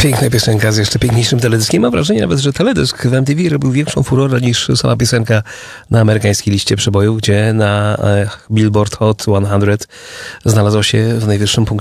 Piękna piosenka z jeszcze piękniejszym teledyskiem. Mam wrażenie nawet, że teledysk w MTV robił większą furorę niż sama piosenka na amerykańskiej liście przebojów, gdzie na Billboard Hot 100 znalazła się w najwyższym punkcie